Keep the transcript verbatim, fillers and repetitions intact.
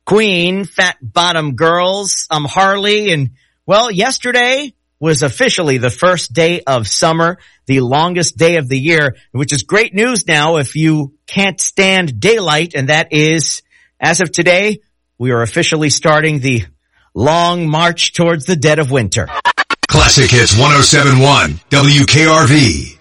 Queen, Fat Bottom Girls. I'm Harley, and well, yesterday was officially the first day of summer, the longest day of the year, which is great news now if you can't stand daylight, and that is, as of today, we are officially starting the long march towards the dead of winter. Classic Hits one oh seven point one, W K R V.